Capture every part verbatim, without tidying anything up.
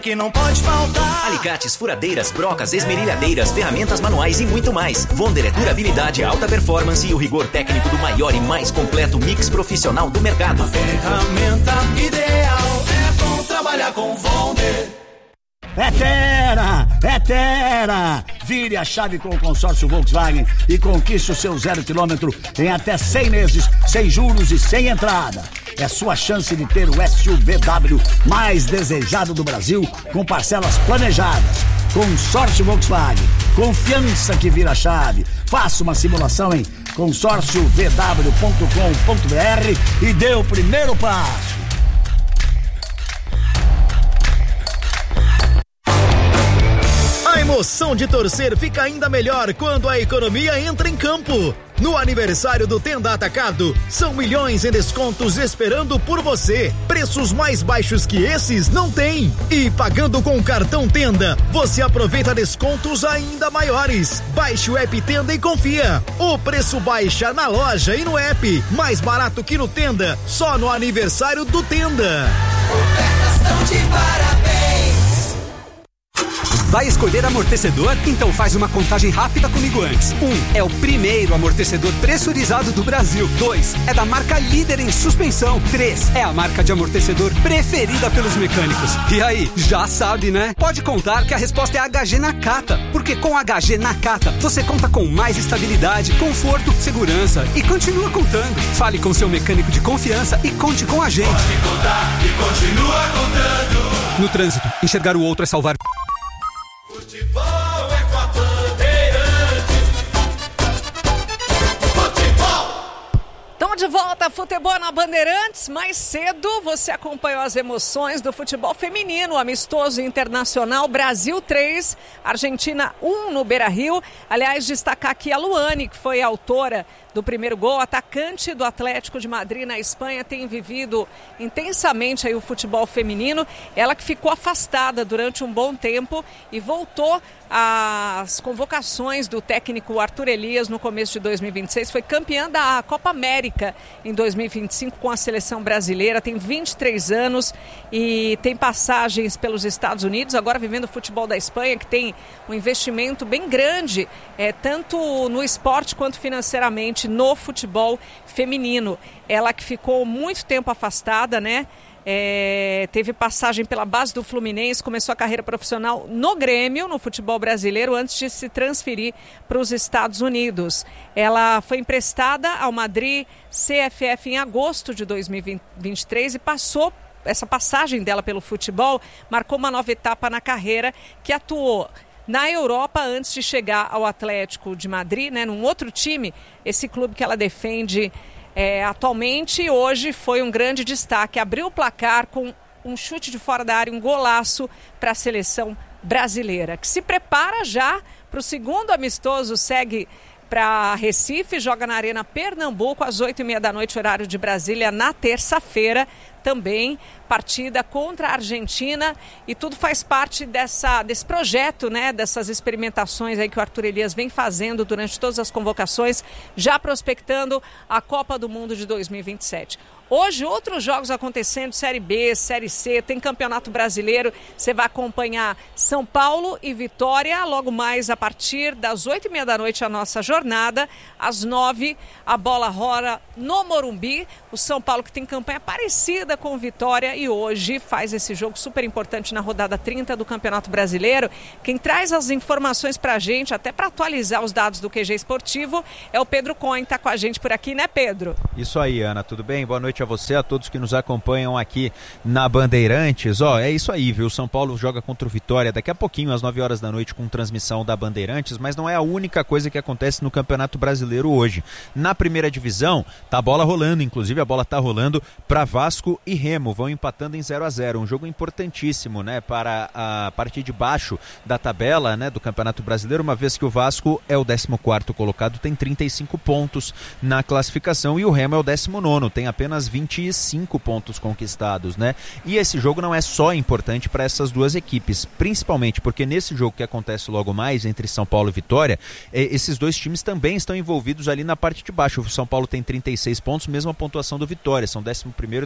que não pode faltar. Alicates, furadeiras, brocas, esmerilhadeiras, ferramentas manuais e muito mais. Wonder é durabilidade, alta performance e o rigor técnico do maior e mais completo mix profissional do mercado. A ferramenta ideal é bom trabalhar com Wonder. É Terra! É Terra! Vire a chave com o consórcio Volkswagen e conquiste o seu zero quilômetro em até cem meses, sem juros e sem entrada. É sua chance de ter o S U V W mais desejado do Brasil, com parcelas planejadas. Consórcio Volkswagen. Confiança que vira chave. Faça uma simulação em consórcio v w ponto com ponto b r e dê o primeiro passo. A emoção de torcer fica ainda melhor quando a economia entra em campo. No aniversário do Tenda Atacado, são milhões em descontos esperando por você. Preços mais baixos que esses não tem. E pagando com o cartão Tenda, você aproveita descontos ainda maiores. Baixe o app Tenda e confia. O preço baixa na loja e no app. Mais barato que no Tenda, só no aniversário do Tenda. Ofertas tão de parabéns. Vai escolher amortecedor? Então faz uma contagem rápida comigo antes. Um, é o primeiro amortecedor pressurizado do Brasil. Dois, é da marca líder em suspensão. Três, é a marca de amortecedor preferida pelos mecânicos. E aí, já sabe, né? Pode contar que a resposta é H G Nakata, porque com H G Nakata você conta com mais estabilidade, conforto, segurança e continua contando. Fale com seu mecânico de confiança e conte com a gente. Pode contar e continua contando. No trânsito, enxergar o outro é salvar. Futebol é com a Bandeirantes. Futebol. Estamos de volta a Futebol na Bandeirantes. Mais cedo você acompanhou as emoções do futebol feminino, amistoso internacional, Brasil três, Argentina um no Beira-Rio. Aliás, destacar aqui a Luane, que foi a autora do primeiro gol, atacante do Atlético de Madrid na Espanha, tem vivido intensamente aí o futebol feminino. Ela que ficou afastada durante um bom tempo e voltou às convocações do técnico Arthur Elias no começo de dois mil e vinte e seis. Foi campeã da Copa América em dois mil e vinte e cinco com a seleção brasileira, tem vinte e três anos e tem passagens pelos Estados Unidos, agora vivendo o futebol da Espanha, que tem um investimento bem grande, é, tanto no esporte quanto financeiramente no futebol feminino. Ela que ficou muito tempo afastada, né? É, teve passagem pela base do Fluminense, começou a carreira profissional no Grêmio, no futebol brasileiro, antes de se transferir para os Estados Unidos. Ela foi emprestada ao Madrid C F F em agosto de dois mil e vinte e três e passou, essa passagem dela pelo futebol marcou uma nova etapa na carreira, que atuou na Europa antes de chegar ao Atlético de Madrid, né, num outro time, esse clube que ela defende é, atualmente. Hoje foi um grande destaque, abriu o placar com um chute de fora da área, um golaço para a seleção brasileira, que se prepara já para o segundo amistoso, segue para Recife, joga na Arena Pernambuco às oito e meia da noite, horário de Brasília, na terça-feira. Também partida contra a Argentina, e tudo faz parte dessa, desse projeto, né, dessas experimentações aí que o Arthur Elias vem fazendo durante todas as convocações, já prospectando a Copa do Mundo de dois mil e vinte e sete. Hoje, outros jogos acontecendo, Série B, Série C, tem Campeonato Brasileiro. Você vai acompanhar São Paulo e Vitória, logo mais a partir das oito e meia da noite a nossa jornada. Às nove, a bola rola no Morumbi. O São Paulo, que tem campanha parecida com Vitória, e hoje faz esse jogo super importante na rodada trinta do Campeonato Brasileiro. Quem traz as informações pra gente, até para atualizar os dados do Q G Esportivo, é o Pedro Cohen, tá com a gente por aqui, né, Pedro? Isso aí, Ana, tudo bem? Boa noite a você, a todos que nos acompanham aqui na Bandeirantes. Ó, é isso aí, viu? São Paulo joga contra o Vitória daqui a pouquinho, às nove horas da noite, com transmissão da Bandeirantes, mas não é a única coisa que acontece no Campeonato Brasileiro hoje. Na primeira divisão, tá a bola rolando, inclusive a bola tá rolando para Vasco e Remo, vão empatando em zero a zero, um jogo importantíssimo, né, para a parte de baixo da tabela, né, do Campeonato Brasileiro, uma vez que o Vasco é o décimo quarto colocado, tem trinta e cinco pontos na classificação, e o Remo é o décimo nono, tem apenas vinte e cinco pontos conquistados, né? E esse jogo não é só importante para essas duas equipes, principalmente porque nesse jogo que acontece logo mais entre São Paulo e Vitória, eh, esses dois times também estão envolvidos ali na parte de baixo. O São Paulo tem trinta e seis pontos, mesma pontuação do Vitória, são décimo primeiro e décimo segundo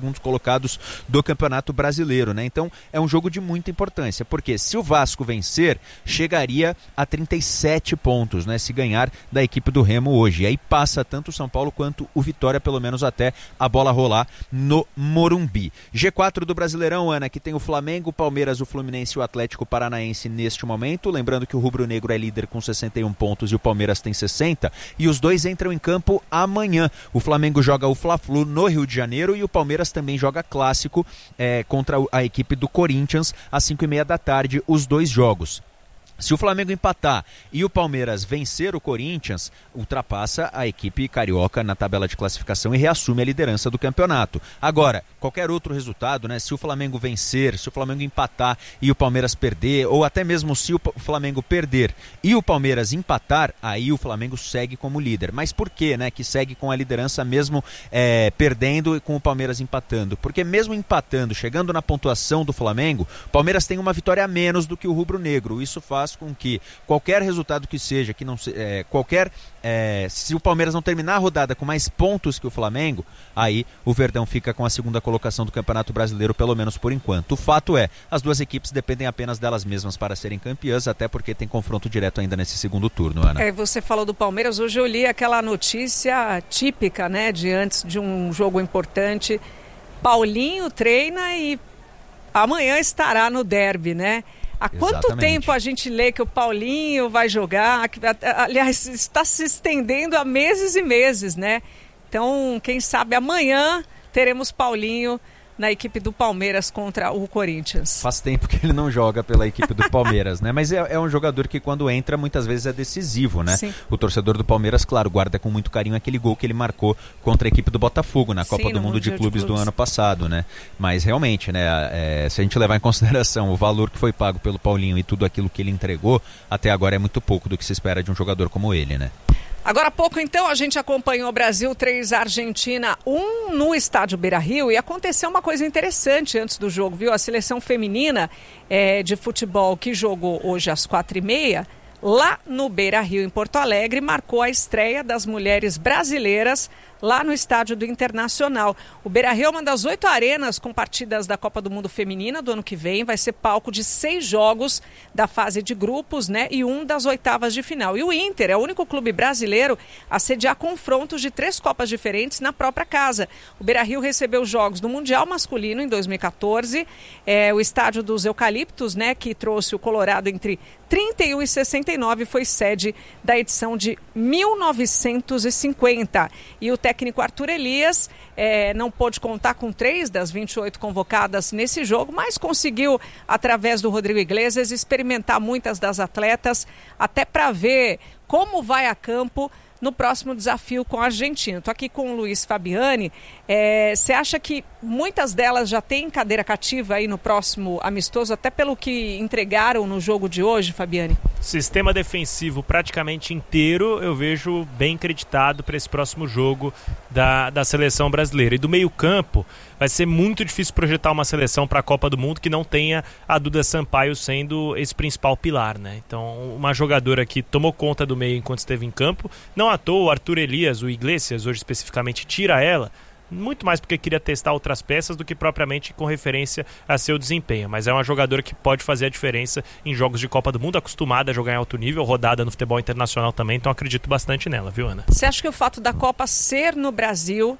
segundos colocados do Campeonato Brasileiro, né? Então é um jogo de muita importância, porque se o Vasco vencer, chegaria a trinta e sete pontos, né? Se ganhar da equipe do Remo hoje. E aí passa tanto o São Paulo quanto o Vitória, pelo menos até a bola rolar no Morumbi. G quatro do Brasileirão, Ana, que tem o Flamengo, o Palmeiras, o Fluminense e o Atlético Paranaense neste momento. Lembrando que o Rubro Negro é líder com sessenta e um pontos e o Palmeiras tem sessenta. E os dois entram em campo amanhã. O Flamengo joga o Fla-Flu no Rio de Janeiro e o Palmeiras também joga clássico é, contra a equipe do Corinthians às cinco e meia da tarde, os dois jogos. Se o Flamengo empatar e o Palmeiras vencer o Corinthians, ultrapassa a equipe carioca na tabela de classificação e reassume a liderança do campeonato. Agora, qualquer outro resultado, né? Se o Flamengo vencer, se o Flamengo empatar e o Palmeiras perder, ou até mesmo se o Flamengo perder e o Palmeiras empatar, aí o Flamengo segue como líder. Mas por que, né? Que segue com a liderança mesmo é, perdendo e com o Palmeiras empatando? Porque mesmo empatando, chegando na pontuação do Flamengo, o Palmeiras tem uma vitória a menos do que o Rubro Negro. Isso faz com que qualquer resultado que seja, que não se, é, qualquer é, se o Palmeiras não terminar a rodada com mais pontos que o Flamengo, aí o Verdão fica com a segunda colocação do Campeonato Brasileiro, pelo menos por enquanto. O fato é, as duas equipes dependem apenas delas mesmas para serem campeãs, até porque tem confronto direto ainda nesse segundo turno, Ana. É, você falou do Palmeiras, hoje eu li aquela notícia típica, né, de antes de um jogo importante. Paulinho treina e amanhã estará no derby, né? Há quanto Exatamente. tempo a gente lê que o Paulinho vai jogar? Aliás, está se estendendo há meses e meses, né? Então, quem sabe amanhã teremos Paulinho na equipe do Palmeiras contra o Corinthians. Faz tempo que ele não joga pela equipe do Palmeiras, né? Mas é, é um jogador que quando entra muitas vezes é decisivo, né? Sim. O torcedor do Palmeiras, claro, guarda com muito carinho aquele gol que ele marcou contra a equipe do Botafogo na Copa Sim, do Mundo de clubes, de clubes do ano passado, né? Mas realmente, né? É, se a gente levar em consideração o valor que foi pago pelo Paulinho e tudo aquilo que ele entregou, até agora é muito pouco do que se espera de um jogador como ele, né? Agora há pouco, então, a gente acompanhou Brasil três, Argentina um no estádio Beira-Rio e aconteceu uma coisa interessante antes do jogo, viu? A seleção feminina é, de futebol que jogou hoje às quatro e meia, lá no Beira-Rio, em Porto Alegre, marcou a estreia das mulheres brasileiras lá no estádio do Internacional. O Beira-Rio é uma das oito arenas com partidas da Copa do Mundo Feminina do ano que vem. Vai ser palco de seis jogos da fase de grupos, né? E um das oitavas de final. E o Inter é o único clube brasileiro a sediar confrontos de três Copas diferentes na própria casa. O Beira-Rio recebeu jogos do Mundial Masculino em dois mil e catorze. É, o estádio dos Eucaliptos, né? Que trouxe o Colorado entre trinta e um e sessenta e nove, foi sede da edição de mil novecentos e cinquenta. E o técnico Arthur Elias eh, não pôde contar com três das vinte e oito convocadas nesse jogo, mas conseguiu, através do Rodrigo Iglesias, experimentar muitas das atletas, até para ver como vai a campo no próximo desafio com a Argentina. Estou aqui com o Luiz Fabiani. Você é, acha que muitas delas já têm cadeira cativa aí no próximo amistoso, até pelo que entregaram no jogo de hoje, Fabiani? Sistema defensivo praticamente inteiro eu vejo bem acreditado para esse próximo jogo da, da seleção brasileira. E do meio campo vai ser muito difícil projetar uma seleção para a Copa do Mundo que não tenha a Duda Sampaio sendo esse principal pilar, né? Então, uma jogadora que tomou conta do meio enquanto esteve em campo, não à toa o Arthur Elias, o Iglesias hoje especificamente, tira ela, muito mais porque queria testar outras peças do que propriamente com referência a seu desempenho. Mas é uma jogadora que pode fazer a diferença em jogos de Copa do Mundo, acostumada a jogar em alto nível, rodada no futebol internacional também, então acredito bastante nela, viu, Ana? Você acha que o fato da Copa ser no Brasil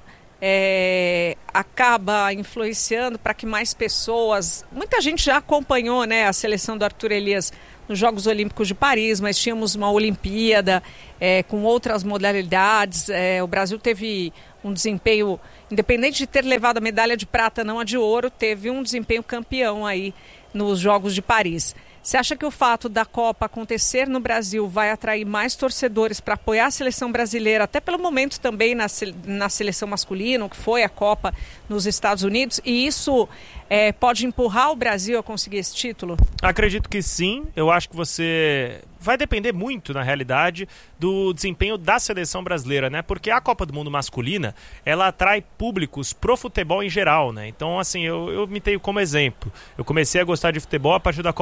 é, acaba influenciando para que mais pessoas... Muita gente já acompanhou, né, a seleção do Arthur Elias nos Jogos Olímpicos de Paris, mas tínhamos uma Olimpíada é, com outras modalidades. É, o Brasil teve um desempenho, independente de ter levado a medalha de prata, não a de ouro, teve um desempenho campeão aí nos Jogos de Paris. Você acha que o fato da Copa acontecer no Brasil vai atrair mais torcedores para apoiar a seleção brasileira, até pelo momento também na, na seleção masculina, que foi a Copa nos Estados Unidos, e isso é, pode empurrar o Brasil a conseguir esse título? Acredito que sim. Eu acho que você... vai depender muito, na realidade, do desempenho da seleção brasileira, né? Porque a Copa do Mundo masculina, ela atrai públicos pro futebol em geral, né? Então, assim, eu, eu me tenho como exemplo. Eu comecei a gostar de futebol a partir da Copa do Mundo de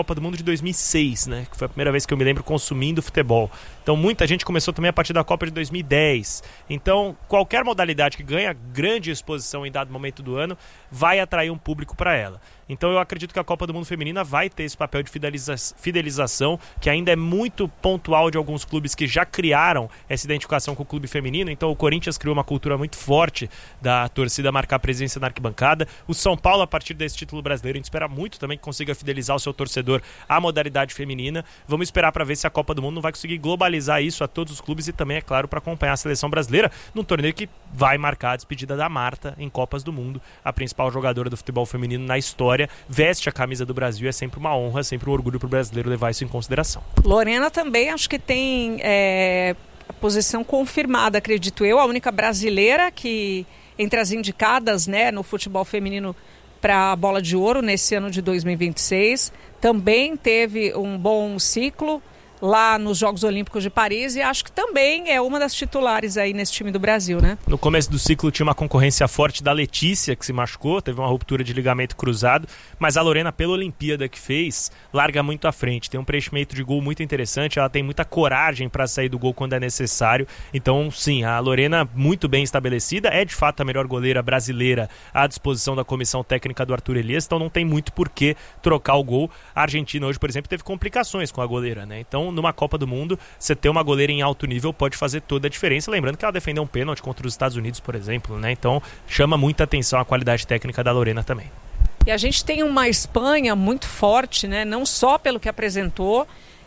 dois mil e seis, né? Que foi a primeira vez que eu me lembro consumindo futebol. Então muita gente começou também a partir da Copa de dois mil e dez. Então qualquer modalidade que ganha grande exposição em dado momento do ano vai atrair um público para ela. Então eu acredito que a Copa do Mundo Feminina vai ter esse papel de fideliza- fidelização, que ainda é muito pontual de alguns clubes que já criaram essa identificação com o clube feminino. Então o Corinthians criou uma cultura muito forte da torcida marcar presença na arquibancada. O São Paulo, a partir desse título brasileiro, a gente espera muito também que consiga fidelizar o seu torcedor à modalidade feminina. Vamos esperar para ver se a Copa do Mundo não vai conseguir globalizar isso a todos os clubes e também, é claro, para acompanhar a seleção brasileira num torneio que vai marcar a despedida da Marta em Copas do Mundo, a principal jogadora do futebol feminino na história. Veste a camisa do Brasil, é sempre uma honra, sempre um orgulho para o brasileiro levar isso em consideração. Lorena também acho que tem é, a posição confirmada, acredito eu, a única brasileira que, entre as indicadas, né, no futebol feminino para a bola de ouro nesse ano de dois mil e vinte e seis, também teve um bom ciclo lá nos Jogos Olímpicos de Paris e acho que também é uma das titulares aí nesse time do Brasil, né? No começo do ciclo tinha uma concorrência forte da Letícia, que se machucou, teve uma ruptura de ligamento cruzado, mas a Lorena, pela Olimpíada que fez, larga muito à frente, tem um preenchimento de gol muito interessante, ela tem muita coragem para sair do gol quando é necessário, então sim, a Lorena muito bem estabelecida, é de fato a melhor goleira brasileira à disposição da comissão técnica do Arthur Elias, então não tem muito por que trocar o gol. A Argentina hoje, por exemplo, teve complicações com a goleira, né? Então numa Copa do Mundo, você ter uma goleira em alto nível pode fazer toda a diferença, lembrando que ela defendeu um pênalti contra os Estados Unidos, por exemplo, né? Então chama muita atenção a qualidade técnica da Lorena também. E a gente tem uma Espanha muito forte, né? Não só pelo que apresentou,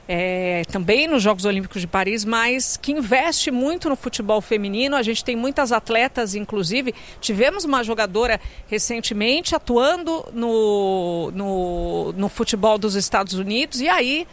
é, também nos Jogos Olímpicos de Paris, mas que investe muito no futebol feminino. A gente tem muitas atletas, inclusive. Tivemos uma jogadora recentemente atuando no, no, no futebol dos Estados Unidos e aí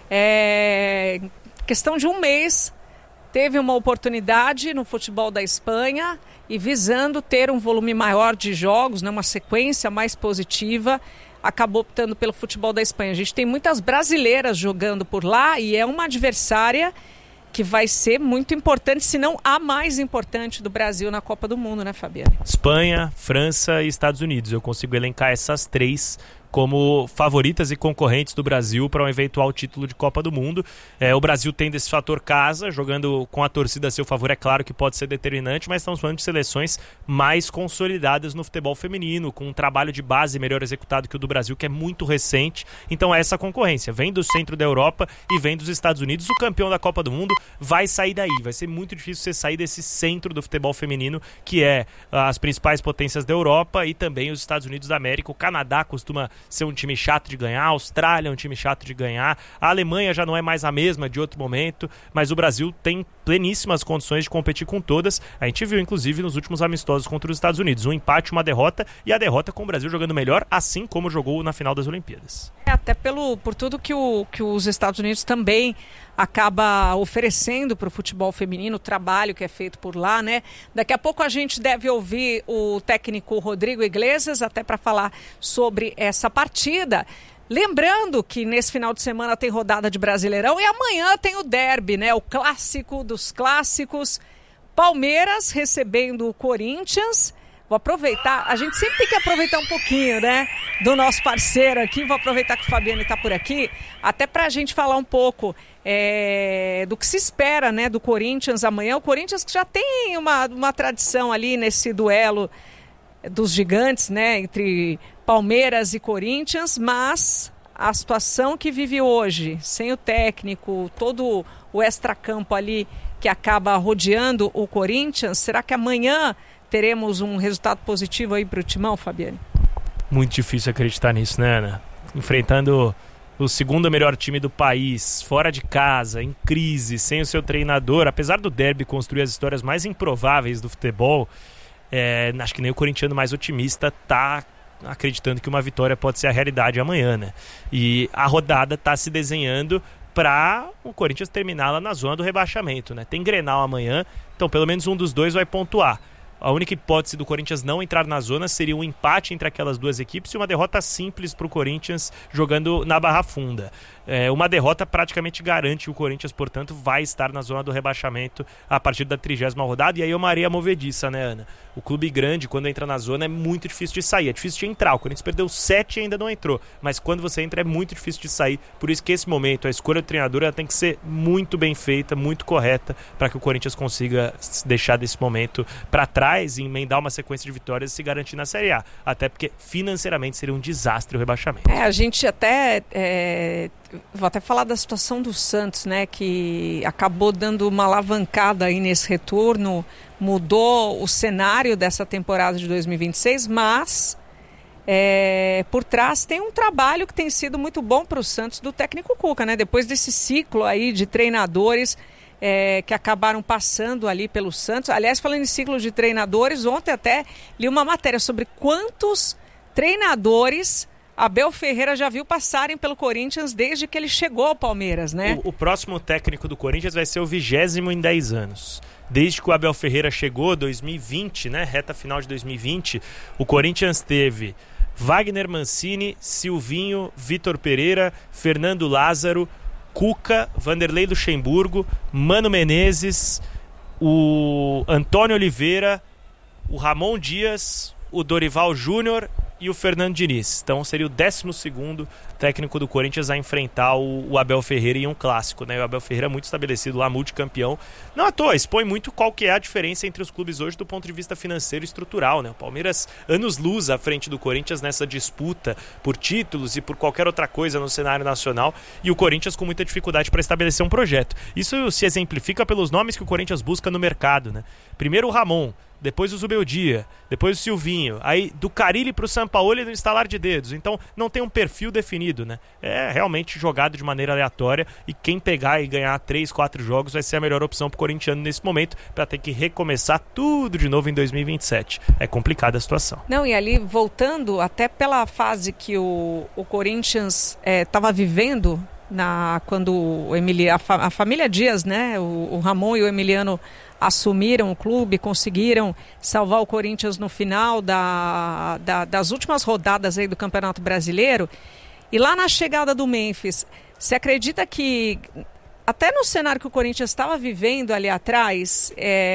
É, questão de um mês teve uma oportunidade no futebol da Espanha e visando ter um volume maior de jogos, né, uma sequência mais positiva, acabou optando pelo futebol da Espanha. A gente tem muitas brasileiras jogando por lá e é uma adversária que vai ser muito importante, se não a mais importante do Brasil na Copa do Mundo, né, Fabiane? Espanha, França e Estados Unidos. Eu consigo elencar essas três como favoritas e concorrentes do Brasil para um eventual título de Copa do Mundo. É, o Brasil tem desse fator casa, jogando com a torcida a seu favor, é claro que pode ser determinante, mas estamos falando de seleções mais consolidadas no futebol feminino, com um trabalho de base melhor executado que o do Brasil, que é muito recente. Então é essa concorrência, vem do centro da Europa e vem dos Estados Unidos. O campeão da Copa do Mundo vai sair daí, vai ser muito difícil você sair desse centro do futebol feminino, que é as principais potências da Europa e também os Estados Unidos da América. O Canadá costuma ser um time chato de ganhar, a Austrália é um time chato de ganhar, a Alemanha já não é mais a mesma de outro momento, mas o Brasil tem pleníssimas condições de competir com todas. A gente viu inclusive nos últimos amistosos contra os Estados Unidos, um empate, uma derrota, e a derrota com o Brasil jogando melhor, assim como jogou na final das Olimpíadas. É, até pelo, por tudo que, o, que os Estados Unidos também acaba oferecendo para o futebol feminino, o trabalho que é feito por lá, né? Daqui a pouco a gente deve ouvir o técnico Rodrigo Iglesias, até para falar sobre essa partida. Lembrando que nesse final de semana tem rodada de Brasileirão e amanhã tem o derby, né? O clássico dos clássicos. Palmeiras recebendo o Corinthians. Vou aproveitar, a gente sempre tem que aproveitar um pouquinho, né, do nosso parceiro aqui. Vou aproveitar que o Fabiano está por aqui, até para a gente falar um pouco é, do que se espera, né, do Corinthians amanhã. O Corinthians que já tem uma, uma tradição ali nesse duelo dos gigantes, né, entre Palmeiras e Corinthians, mas a situação que vive hoje, sem o técnico, todo o extracampo ali que acaba rodeando o Corinthians, será que amanhã teremos um resultado positivo aí para o Timão, Fabiane? Muito difícil acreditar nisso, né, Ana? Enfrentando o segundo melhor time do país, fora de casa, em crise, sem o seu treinador, apesar do derby construir as histórias mais improváveis do futebol, é, acho que nem o corintiano mais otimista tá acreditando que uma vitória pode ser a realidade amanhã, né? E a rodada tá se desenhando para o Corinthians terminar lá na zona do rebaixamento, né? Tem Grenal amanhã, então pelo menos um dos dois vai pontuar. A única hipótese do Corinthians não entrar na zona seria um empate entre aquelas duas equipes e uma derrota simples para o Corinthians jogando na Barra Funda. É, uma derrota praticamente garante que o Corinthians, portanto, vai estar na zona do rebaixamento a partir da trigésima rodada. E aí é uma areia movediça, né, Ana? O clube grande, quando entra na zona, é muito difícil de sair. É difícil de entrar. O Corinthians perdeu sete e ainda não entrou. Mas quando você entra, é muito difícil de sair. Por isso que esse momento, a escolha do treinador, ela tem que ser muito bem feita, muito correta, para que o Corinthians consiga deixar desse momento para trás e emendar uma sequência de vitórias e se garantir na Série A. Até porque, financeiramente, seria um desastre o rebaixamento. É, a gente até... É... Vou até falar da situação do Santos, né, que acabou dando uma alavancada aí nesse retorno, mudou o cenário dessa temporada de dois mil e vinte e seis, mas é, por trás tem um trabalho que tem sido muito bom para o Santos do técnico Cuca, né, depois desse ciclo aí de treinadores é, que acabaram passando ali pelo Santos. Aliás, falando em ciclo de treinadores, ontem até li uma matéria sobre quantos treinadores Abel Ferreira já viu passarem pelo Corinthians desde que ele chegou ao Palmeiras, né? O, o próximo técnico do Corinthians vai ser o vigésimo em dez anos. Desde que o Abel Ferreira chegou, dois mil e vinte, né? Reta final de dois mil e vinte, o Corinthians teve Wagner Mancini, Silvinho, Vitor Pereira, Fernando Lázaro, Cuca, Vanderlei Luxemburgo, Mano Menezes, o Antônio Oliveira, o Ramon Dias, o Dorival Júnior e o Fernando Diniz. Então seria o décimo segundo técnico do Corinthians a enfrentar o, o Abel Ferreira em um clássico, né? O Abel Ferreira é muito estabelecido lá, multicampeão. Não à toa, expõe muito qual que é a diferença entre os clubes hoje do ponto de vista financeiro e estrutural, né? O Palmeiras, anos luz à frente do Corinthians nessa disputa por títulos e por qualquer outra coisa no cenário nacional, e o Corinthians com muita dificuldade para estabelecer um projeto. Isso se exemplifica pelos nomes que o Corinthians busca no mercado, né? Primeiro o Ramon, depois o Zubeldia, depois o Silvinho, aí do Carille pro Sampaoli no estalar de dedos. Então não tem um perfil definido, né? É realmente jogado de maneira aleatória, e quem pegar e ganhar três, quatro jogos vai ser a melhor opção pro corintiano nesse momento, para ter que recomeçar tudo de novo em dois mil e vinte e sete. É complicada a situação. Não, e ali voltando até pela fase que o, o Corinthians estava é, vivendo na, quando o Emili, a, fa, a família Dias, né? O, o Ramon e o Emiliano assumiram o clube, conseguiram salvar o Corinthians no final da, da, das últimas rodadas aí do Campeonato Brasileiro. E lá na chegada do Memphis, você acredita que até no cenário que o Corinthians estava vivendo ali atrás,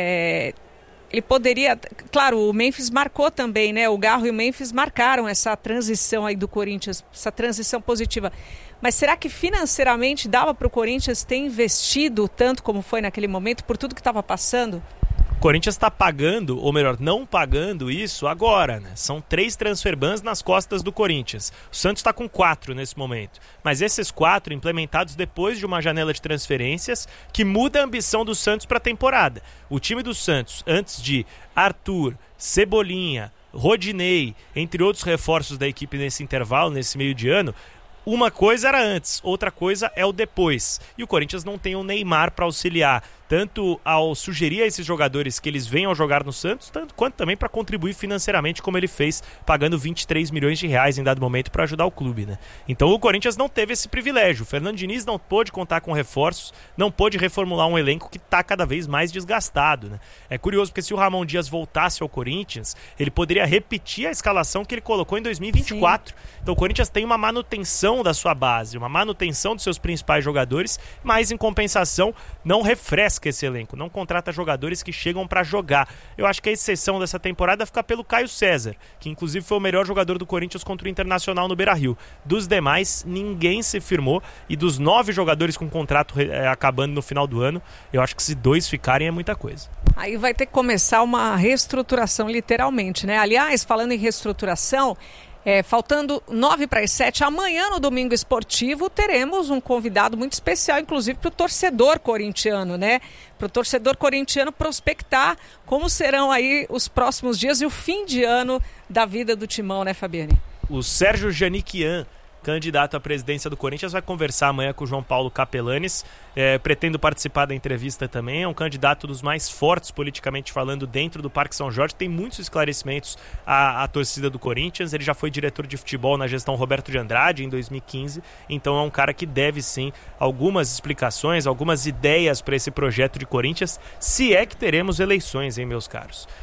é, ele poderia... Claro, o Memphis marcou também, né? O Garro e o Memphis marcaram essa transição aí do Corinthians, essa transição positiva. Mas será que financeiramente dava para o Corinthians ter investido tanto como foi naquele momento, por tudo que estava passando? O Corinthians está pagando, ou melhor, não pagando isso agora, né? São três transferbans nas costas do Corinthians. O Santos está com quatro nesse momento. Mas esses quatro implementados depois de uma janela de transferências que muda a ambição do Santos para a temporada. O time do Santos, antes de Arthur, Cebolinha, Rodinei, entre outros reforços da equipe nesse intervalo, nesse meio de ano, uma coisa era antes, outra coisa é o depois. E o Corinthians não tem o Neymar para auxiliar, tanto ao sugerir a esses jogadores que eles venham jogar no Santos, tanto quanto também para contribuir financeiramente, como ele fez, pagando vinte e três milhões de reais em dado momento para ajudar o clube, né? Então o Corinthians não teve esse privilégio. O Fernando Diniz não pôde contar com reforços, não pôde reformular um elenco que está cada vez mais desgastado, né? É curioso, porque se o Ramon Dias voltasse ao Corinthians, ele poderia repetir a escalação que ele colocou em dois mil e vinte e quatro. Sim. Então o Corinthians tem uma manutenção da sua base, uma manutenção dos seus principais jogadores, mas em compensação não refresca esse elenco, não contrata jogadores que chegam para jogar. Eu acho que a exceção dessa temporada fica pelo Caio César, que inclusive foi o melhor jogador do Corinthians contra o Internacional no Beira-Rio. Dos demais, ninguém se firmou, e dos nove jogadores com contrato é, acabando no final do ano, eu acho que se dois ficarem é muita coisa. Aí vai ter que começar uma reestruturação, literalmente, né? Aliás, falando em reestruturação, É, faltando nove para as sete, amanhã no Domingo Esportivo teremos um convidado muito especial, inclusive para o torcedor corintiano, né? Para o torcedor corintiano prospectar como serão aí os próximos dias e o fim de ano da vida do Timão, né, Fabiane? O Sérgio Janiquian, candidato à presidência do Corinthians, vai conversar amanhã com o João Paulo Capelanes. É, pretendo participar da entrevista também. É um candidato dos mais fortes politicamente falando dentro do Parque São Jorge. Tem muitos esclarecimentos à, à torcida do Corinthians. Ele já foi diretor de futebol na gestão Roberto de Andrade em dois mil e quinze. Então é um cara que deve sim algumas explicações, algumas ideias para esse projeto de Corinthians, se é que teremos eleições, hein, meus caros?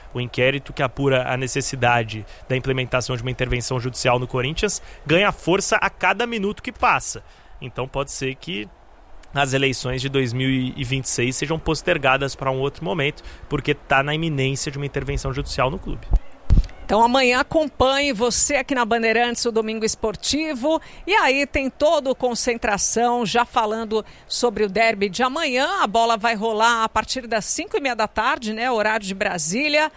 O inquérito que apura a necessidade da implementação de uma intervenção judicial no Corinthians ganha força a cada minuto que passa. Então pode ser que as eleições de dois mil e vinte e seis sejam postergadas para um outro momento, porque está na iminência de uma intervenção judicial no clube. Então amanhã acompanhe você aqui na Bandeirantes, o Domingo Esportivo. E aí tem todo o Concentração já falando sobre o derby de amanhã. A bola vai rolar a partir das cinco e meia da tarde, né? Horário de Brasília.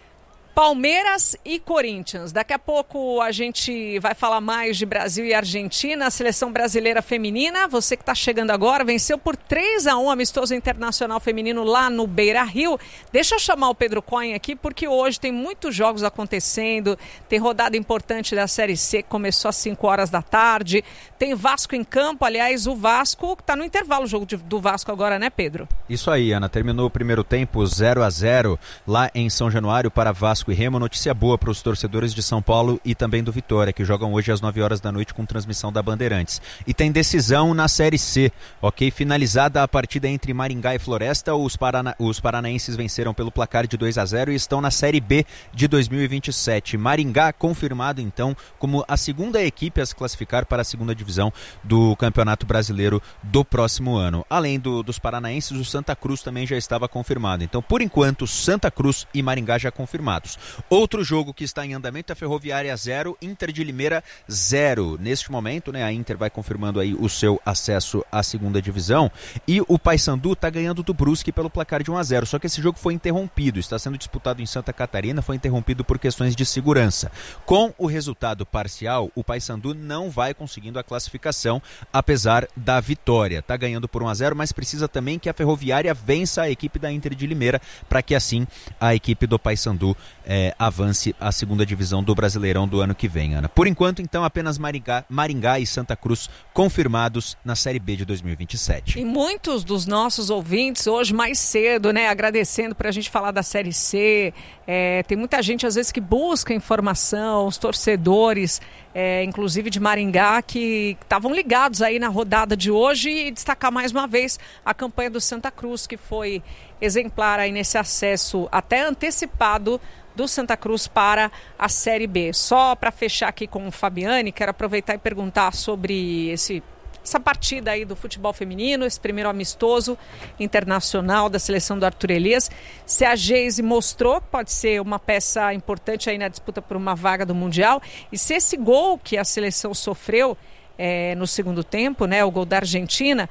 Palmeiras e Corinthians. Daqui a pouco a gente vai falar mais de Brasil e Argentina, a seleção brasileira feminina. Você que está chegando agora, venceu por três a um amistoso internacional feminino lá no Beira-Rio. Deixa eu chamar o Pedro Cohen aqui, porque hoje tem muitos jogos acontecendo. Tem rodada importante da Série C, que começou às cinco horas da tarde. Tem Vasco em campo, aliás, o Vasco está no intervalo, o jogo de, do Vasco agora, né, Pedro? Isso aí, Ana. Terminou o primeiro tempo zero a zero lá em São Januário para Vasco e Remo. Notícia boa para os torcedores de São Paulo e também do Vitória, que jogam hoje às nove horas da noite com transmissão da Bandeirantes. E tem decisão na Série C, ok? Finalizada a partida entre Maringá e Floresta, os, parana... os paranaenses venceram pelo placar de dois a zero e estão na Série B de dois mil e vinte e sete. Maringá confirmado, então, como a segunda equipe a se classificar para a segunda divisão do Campeonato Brasileiro do próximo ano. Além do, dos paranaenses, o Santa Cruz também já estava confirmado. Então, por enquanto, Santa Cruz e Maringá já confirmados. Outro jogo que está em andamento é Ferroviária zero, Inter de Limeira zero. Neste momento, né, a Inter vai confirmando aí o seu acesso à segunda divisão e o Paysandu está ganhando do Brusque pelo placar de um a zero. Só que esse jogo foi interrompido, está sendo disputado em Santa Catarina, foi interrompido por questões de segurança. Com o resultado parcial, o Paysandu não vai conseguindo a classificação, apesar da vitória. Está ganhando por um a zero, mas precisa também que a Ferroviária vença a equipe da Inter de Limeira, para que assim a equipe do Paysandu É, avance a segunda divisão do Brasileirão do ano que vem, Ana. Por enquanto, então, apenas Maringá, Maringá e Santa Cruz confirmados na Série B de dois mil e vinte e sete. E muitos dos nossos ouvintes hoje mais cedo, né, agradecendo para a gente falar da Série C. É, tem muita gente, às vezes, que busca informação, os torcedores, é, inclusive de Maringá, que estavam ligados aí na rodada de hoje, e destacar mais uma vez a campanha do Santa Cruz, que foi exemplar aí nesse acesso até antecipado do Santa Cruz para a Série B. Só para fechar aqui com o Fabiane, quero aproveitar e perguntar sobre esse, essa partida aí do futebol feminino, esse primeiro amistoso internacional da seleção do Arthur Elias. Se a Geise mostrou que pode ser uma peça importante aí na disputa por uma vaga do Mundial, e se esse gol que a seleção sofreu É, no segundo tempo, né, o gol da Argentina,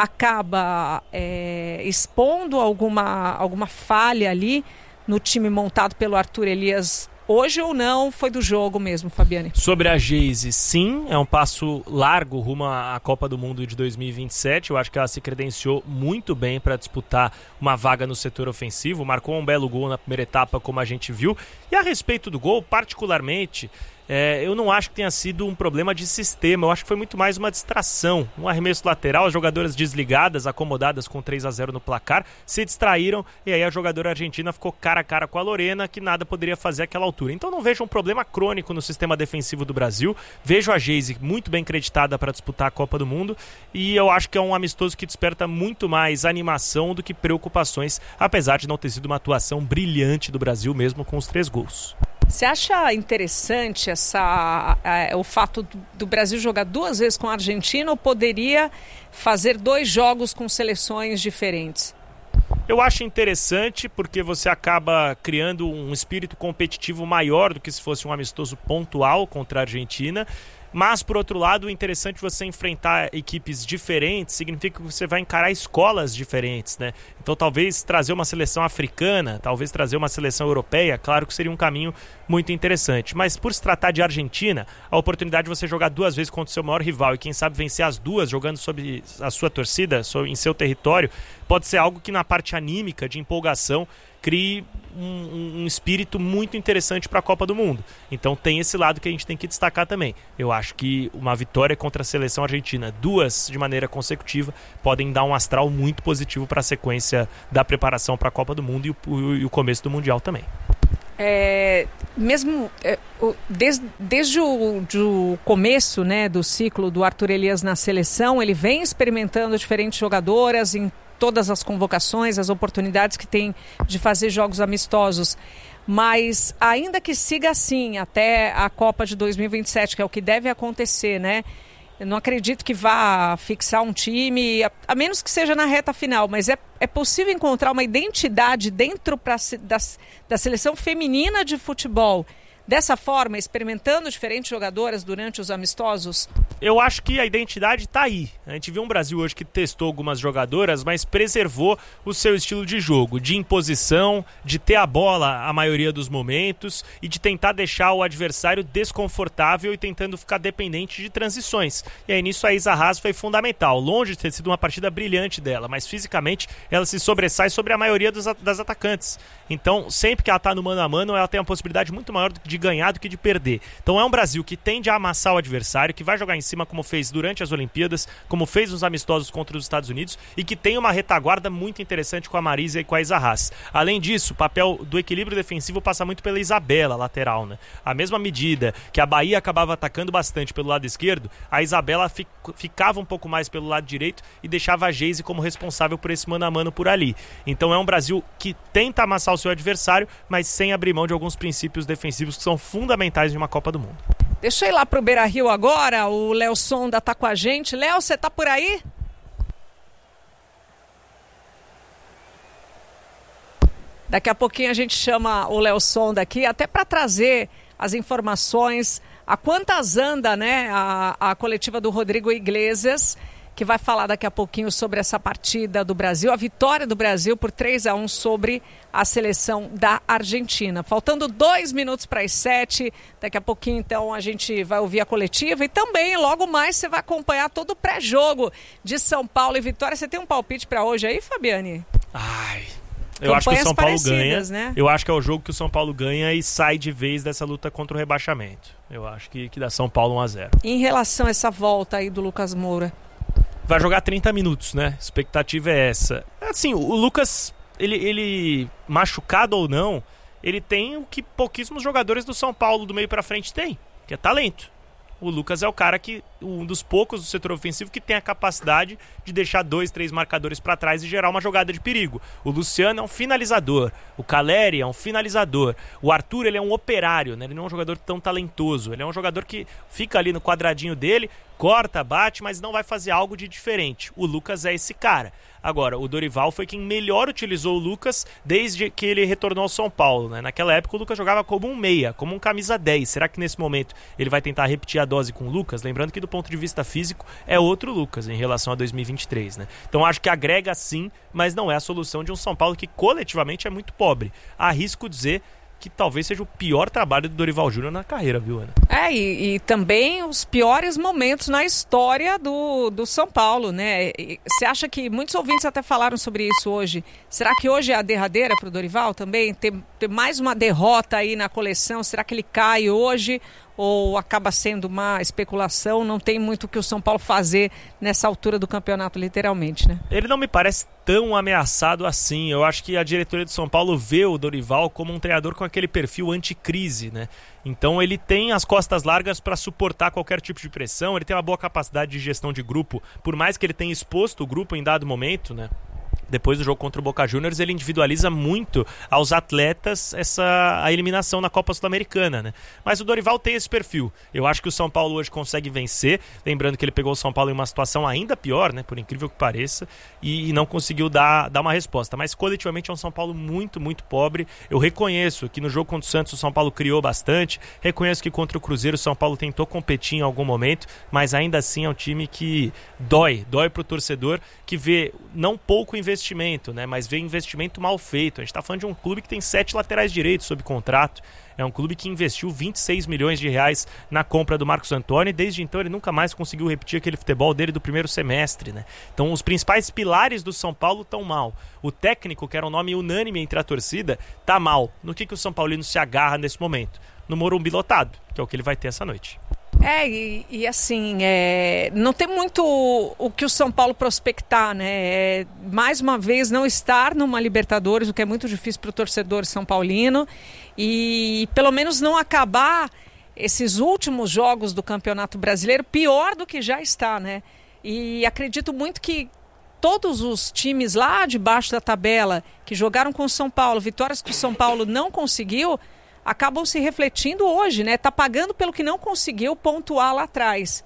acaba é, expondo alguma, alguma falha ali no time montado pelo Arthur Elias hoje, ou não foi do jogo mesmo, Fabiane? Sobre a Geise, sim, é um passo largo rumo à Copa do Mundo de dois mil e vinte e sete. Eu acho que ela se credenciou muito bem para disputar uma vaga no setor ofensivo, marcou um belo gol na primeira etapa, como a gente viu. E a respeito do gol, particularmente, É, eu não acho que tenha sido um problema de sistema, eu acho que foi muito mais uma distração, um arremesso lateral, as jogadoras desligadas, acomodadas com três a zero no placar, se distraíram e aí a jogadora argentina ficou cara a cara com a Lorena, que nada poderia fazer àquela altura. Então não vejo um problema crônico no sistema defensivo do Brasil, vejo a Geise muito bem creditada para disputar a Copa do Mundo, e eu acho que é um amistoso que desperta muito mais animação do que preocupações, apesar de não ter sido uma atuação brilhante do Brasil mesmo com os três gols. Você acha interessante essa, é, o fato do, do Brasil jogar duas vezes com a Argentina, ou poderia fazer dois jogos com seleções diferentes? Eu acho interessante porque você acaba criando um espírito competitivo maior do que se fosse um amistoso pontual contra a Argentina. Mas, por outro lado, o interessante você enfrentar equipes diferentes significa que você vai encarar escolas diferentes, né? Então, talvez trazer uma seleção africana, talvez trazer uma seleção europeia, claro que seria um caminho muito interessante. Mas, por se tratar de Argentina, a oportunidade de você jogar duas vezes contra o seu maior rival e, quem sabe, vencer as duas jogando sob a sua torcida, em seu território, pode ser algo que, na parte anímica, de empolgação, crie um, um espírito muito interessante para a Copa do Mundo. Então tem esse lado que a gente tem que destacar também. Eu acho que uma vitória contra a seleção argentina, duas de maneira consecutiva, podem dar um astral muito positivo para a sequência da preparação para a Copa do Mundo e o, e o começo do Mundial também. É, mesmo é, desde, desde o do começo, né, do ciclo do Arthur Elias na seleção, ele vem experimentando diferentes jogadoras em todas as convocações, as oportunidades que tem de fazer jogos amistosos. Mas ainda que siga assim até a Copa de dois mil e vinte e sete, que é o que deve acontecer, né? Eu não acredito que vá fixar um time, a, a menos que seja na reta final, mas é, é possível encontrar uma identidade dentro pra, da, da seleção feminina de futebol, dessa forma, experimentando diferentes jogadoras durante os amistosos? Eu acho que a identidade está aí. A gente viu um Brasil hoje que testou algumas jogadoras, mas preservou o seu estilo de jogo, de imposição, de ter a bola a maioria dos momentos e de tentar deixar o adversário desconfortável e tentando ficar dependente de transições. E aí nisso a Isa Haas foi fundamental, longe de ter sido uma partida brilhante dela, mas fisicamente ela se sobressai sobre a maioria dos, das atacantes. Então, sempre que ela está no mano a mano, ela tem uma possibilidade muito maior de ganhar do que de perder. Então é um Brasil que tende a amassar o adversário, que vai jogar em cima como fez durante as Olimpíadas, como fez nos amistosos contra os Estados Unidos e que tem uma retaguarda muito interessante com a Marisa e com a Isa Haas. Além disso, o papel do equilíbrio defensivo passa muito pela Isabela, lateral, né? A mesma medida que a Bahia acabava atacando bastante pelo lado esquerdo, a Isabela fic- ficava um pouco mais pelo lado direito e deixava a Geise como responsável por esse mano a mano por ali. Então é um Brasil que tenta amassar o seu adversário, mas sem abrir mão de alguns princípios defensivos que são fundamentais de uma Copa do Mundo. Deixa eu ir lá pro Beira-Rio agora, o Léo Sonda tá com a gente. Léo, você tá por aí? Daqui a pouquinho a gente chama o Léo Sonda aqui, até para trazer as informações, a quantas anda, né, a, a coletiva do Rodrigo Iglesias, que vai falar daqui a pouquinho sobre essa partida do Brasil, a vitória do Brasil por três a um sobre a seleção da Argentina. Faltando dois minutos para as sete, daqui a pouquinho então a gente vai ouvir a coletiva e também logo mais você vai acompanhar todo o pré-jogo de São Paulo e Vitória. Você tem um palpite para hoje aí, Fabiane? Ai... Eu acho que o São Paulo ganha, né? Eu acho que é o jogo que o São Paulo ganha e sai de vez dessa luta contra o rebaixamento. Eu acho que, que dá São Paulo um a zero. Em relação a essa volta aí do Lucas Moura? Vai jogar trinta minutos, né? A expectativa é essa. Assim, o Lucas, ele, ele machucado ou não, ele tem o que pouquíssimos jogadores do São Paulo do meio pra frente têm, que é talento. O Lucas é o cara que, um dos poucos do setor ofensivo que tem a capacidade de deixar dois, três marcadores para trás e gerar uma jogada de perigo. O Luciano é um finalizador, o Caleri é um finalizador, o Arthur ele é um operário, né? Ele não é um jogador tão talentoso, ele é um jogador que fica ali no quadradinho dele, corta, bate, mas não vai fazer algo de diferente. O Lucas é esse cara. Agora, o Dorival foi quem melhor utilizou o Lucas desde que ele retornou ao São Paulo, né? Naquela época o Lucas jogava como um meia, como um camisa dez. Será que nesse momento ele vai tentar repetir a dose com o Lucas? Lembrando que do ponto de vista físico é outro Lucas em relação a dois mil e vinte e três, né? Então acho que agrega sim, mas não é a solução de um São Paulo que coletivamente é muito pobre. Arrisco dizer que talvez seja o pior trabalho do Dorival Júnior na carreira, viu, Ana? É, e, e também os piores momentos na história do, do São Paulo, né? Você acha que, muitos ouvintes até falaram sobre isso hoje, será que hoje é a derradeira para o Dorival também? Ter, ter mais uma derrota aí na coleção, será que ele cai hoje ou acaba sendo uma especulação? Não tem muito o que o São Paulo fazer nessa altura do campeonato, literalmente, né? Ele não me parece tão ameaçado assim. Eu acho que a diretoria do São Paulo vê o Dorival como um treinador com aquele perfil anticrise, né? Então ele tem as costas largas para suportar qualquer tipo de pressão, ele tem uma boa capacidade de gestão de grupo, por mais que ele tenha exposto o grupo em dado momento, né? Depois do jogo contra o Boca Juniors, ele individualiza muito aos atletas essa, a eliminação na Copa Sul-Americana, né? Mas o Dorival tem esse perfil. Eu acho que o São Paulo hoje consegue vencer, lembrando que ele pegou o São Paulo em uma situação ainda pior, né? Por incrível que pareça, e, e não conseguiu dar, dar uma resposta. Mas coletivamente é um São Paulo muito, muito pobre. Eu reconheço que no jogo contra o Santos o São Paulo criou bastante, reconheço que contra o Cruzeiro o São Paulo tentou competir em algum momento, mas ainda assim é um time que dói, dói pro torcedor, que vê não pouco investimento investimento, né? Mas vê investimento mal feito. A gente está falando de um clube que tem sete laterais direitos sob contrato. É um clube que investiu vinte e seis milhões de reais na compra do Marcos Antônio e desde então ele nunca mais conseguiu repetir aquele futebol dele do primeiro semestre, né? Então os principais pilares do São Paulo estão mal. O técnico, que era um nome unânime entre a torcida, tá mal. No que, que o São Paulino se agarra nesse momento? No Morumbi lotado, que é o que ele vai ter essa noite. É, e, e assim, é, não tem muito o, o que o São Paulo prospectar, né? É, mais uma vez, não estar numa Libertadores, o que é muito difícil para o torcedor são paulino, e pelo menos não acabar esses últimos jogos do Campeonato Brasileiro pior do que já está, né? E acredito muito que todos os times lá de baixo da tabela que jogaram com o São Paulo, vitórias que o São Paulo não conseguiu, acabam se refletindo hoje, né? Tá pagando pelo que não conseguiu pontuar lá atrás.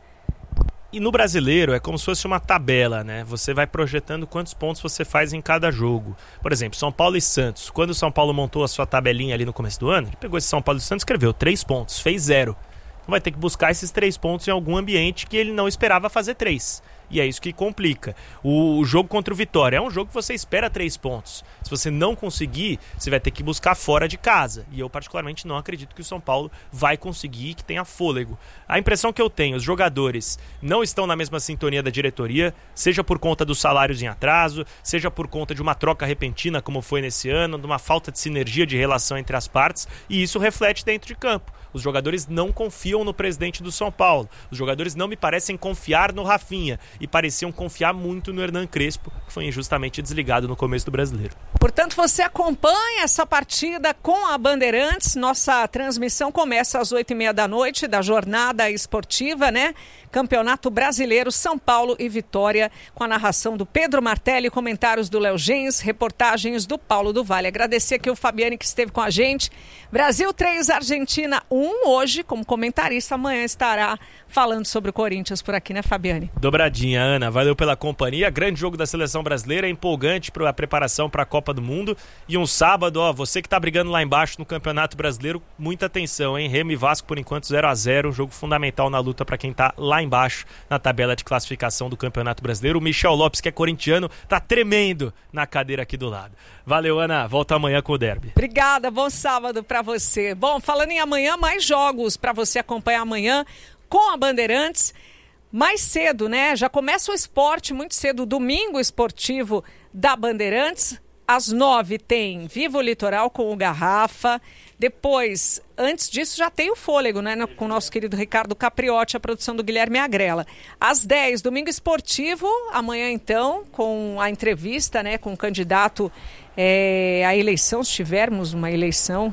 E no brasileiro é como se fosse uma tabela, né? Você vai projetando quantos pontos você faz em cada jogo. Por exemplo, São Paulo e Santos. Quando o São Paulo montou a sua tabelinha ali no começo do ano, ele pegou esse São Paulo e Santos e escreveu três pontos, fez zero. Então vai ter que buscar esses três pontos em algum ambiente que ele não esperava fazer três. E é isso que complica. O jogo contra o Vitória é um jogo que você espera três pontos. Se você não conseguir, você vai ter que buscar fora de casa. E eu particularmente não acredito que o São Paulo vai conseguir, que tenha fôlego. A impressão que eu tenho, os jogadores não estão na mesma sintonia da diretoria, seja por conta dos salários em atraso, seja por conta de uma troca repentina, como foi nesse ano, de uma falta de sinergia de relação entre as partes, e isso reflete dentro de campo. Os jogadores não confiam no presidente do São Paulo. Os jogadores não me parecem confiar no Rafinha. E pareciam confiar muito no Hernan Crespo, que foi injustamente desligado no começo do Brasileiro. Portanto, você acompanha essa partida com a Bandeirantes. Nossa transmissão começa às oito e meia da noite, da jornada esportiva, né? Campeonato Brasileiro, São Paulo e Vitória, com a narração do Pedro Martelli, comentários do Léo Gens, reportagens do Paulo do Vale. Agradecer aqui o Fabiane que esteve com a gente. Brasil três, Argentina um, hoje, como comentarista, amanhã estará falando sobre o Corinthians por aqui, né, Fabiane? Dobradinha, Ana. Valeu pela companhia. Grande jogo da Seleção Brasileira, empolgante para a preparação para a Copa do Mundo. E um sábado, ó, você que está brigando lá embaixo no Campeonato Brasileiro, muita atenção, hein? Remo e Vasco, por enquanto, zero a zero. Um jogo fundamental na luta para quem está lá embaixo na tabela de classificação do Campeonato Brasileiro. O Michel Lopes, que é corintiano, tá tremendo na cadeira aqui do lado. Valeu, Ana. Volta amanhã com o Derby. Obrigada. Bom sábado para você. Bom, falando em amanhã, mais jogos para você acompanhar amanhã com a Bandeirantes. Mais cedo, né? Já começa o esporte muito cedo. Domingo esportivo da Bandeirantes. Às nove tem Viva o Litoral com o Garrafa. Depois, antes disso, já tem o Fôlego, né? Com o nosso querido Ricardo Capriotti, a produção do Guilherme Agrela. Às dez, Domingo Esportivo. Amanhã, então, com a entrevista, né? Com o candidato é, à eleição, se tivermos uma eleição